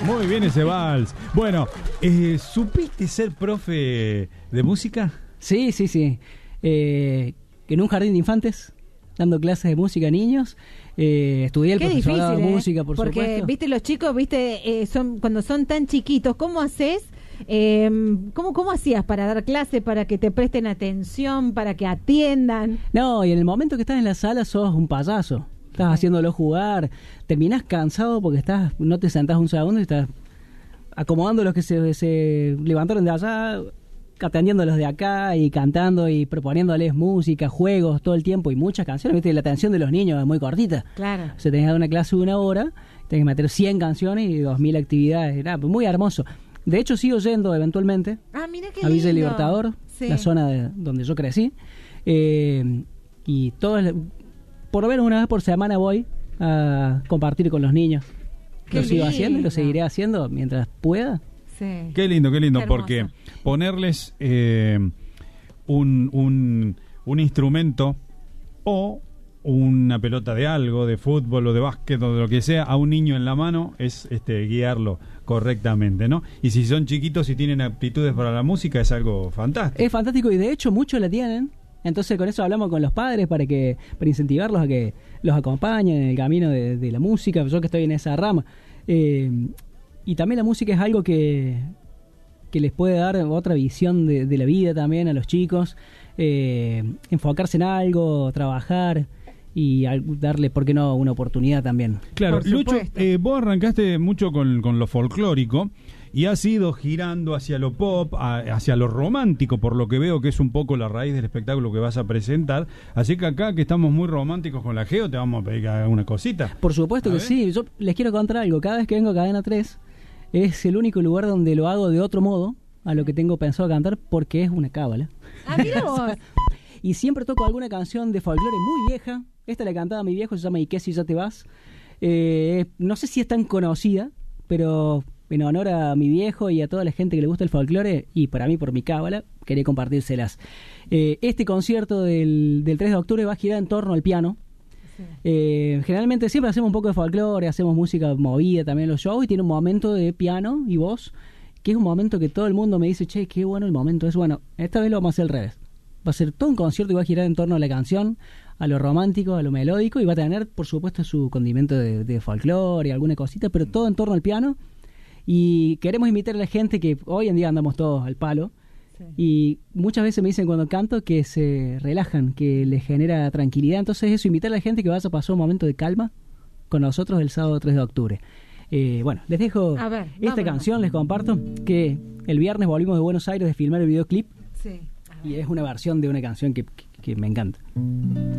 Muy bien ese vals. Bueno, ¿supiste ser profe de música? Sí. En un jardín de infantes, dando clases de música a niños. Estudié el profesorado de música, por porque, supuesto. Viste, los chicos, cuando son tan chiquitos, ¿cómo haces? ¿Cómo hacías para dar clase, para que te presten atención, para que atiendan? No, y en el momento que estás en la sala sos un payaso. Estás haciéndolo jugar, terminás cansado porque no te sentás un segundo y estás acomodando los que se levantaron de allá, atendiendo a los de acá y cantando y proponiéndoles música, juegos todo el tiempo y muchas canciones. Viste, la atención de los niños es muy cortita. Claro. O sea, tenés que dar una clase de 1 hora, tenés que meter 100 canciones y 2000 actividades. Era muy hermoso. De hecho, sigo yendo eventualmente Mira qué a Villa lindo. Libertador, Sí. la zona donde yo crecí. Y por lo menos una vez por semana voy a compartir con los niños. Qué Lo sigo lindo. haciendo y lo seguiré haciendo mientras pueda. Sí. Qué lindo, Qué porque hermoso. ponerles un instrumento o una pelota de algo, de fútbol o de básquet o de lo que sea, a un niño en la mano es guiarlo correctamente, ¿no? Y si son chiquitos y tienen aptitudes para la música, es algo fantástico. Es fantástico y de hecho muchos la tienen. Entonces con eso hablamos con los padres para incentivarlos a que los acompañen en el camino de la música. Yo que estoy en esa rama. Y también la música es algo que les puede dar otra visión de la vida también a los chicos. Enfocarse en algo, trabajar y darle, ¿por qué no?, una oportunidad también. Claro, Por Lucho, supuesto. vos arrancaste mucho con lo folclórico y has ido girando hacia lo pop, hacia lo romántico, por lo que veo que es un poco la raíz del espectáculo que vas a presentar. Así que acá, que estamos muy románticos con la Geo, te vamos a pedir que haga una cosita. Por supuesto A que ver. sí. Yo les quiero contar algo. Cada vez que vengo a Cadena 3 es el único lugar donde lo hago de otro modo a lo que tengo pensado cantar, porque es una cábala. Mira vos. Y siempre toco alguna canción de folclore muy vieja. Esta la cantaba mi viejo, se llama ¿Y qué si ya te vas? No sé si es tan conocida, pero en honor a mi viejo y a toda la gente que le gusta el folclore, y para mí, por mi cábala, quería compartírselas. Este concierto del 3 de octubre va a girar en torno al piano. Generalmente siempre hacemos un poco de folclore, hacemos música movida también en los shows, y tiene un momento de piano y voz, que es un momento que todo el mundo me dice, che, qué bueno el momento es. Bueno, esta vez lo vamos a hacer al revés. Va a ser todo un concierto y va a girar en torno a la canción, a lo romántico, a lo melódico, y va a tener, por supuesto, su condimento de folclore y alguna cosita, pero todo en torno al piano. Y queremos invitar a la gente, que hoy en día andamos todos al palo, y muchas veces me dicen cuando canto que se relajan, que les genera tranquilidad. Entonces eso, invitar a la gente que vaya a pasar un momento de calma con nosotros el sábado 3 de octubre. Bueno, les dejo esta vámonos. canción, les comparto que el viernes volvimos de Buenos Aires de filmar el videoclip, Sí. y es una versión de una canción que me encanta.